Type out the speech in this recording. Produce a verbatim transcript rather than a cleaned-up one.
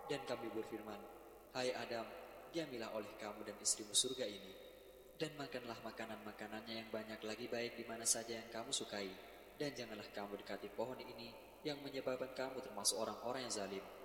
Dan kami berfirman, hai Adam, diamilah oleh kamu dan istrimu surga ini, dan makanlah makanan-makanannya yang banyak lagi baik di mana saja yang kamu sukai, dan janganlah kamu dekati pohon ini yang menyebabkan kamu termasuk orang-orang yang zalim.